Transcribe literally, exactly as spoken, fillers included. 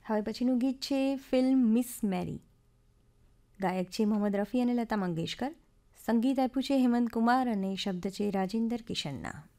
હવે પછીનું ગીત છે ફિલ્મ મિસ મેરી. ગાયક છે મોહમ્મદ રફી અને લતા મંગેશકર. સંગીત આપ્યું છે હેમંત કુમાર અને શબ્દ છે રાજેન્દ્ર કિશનના.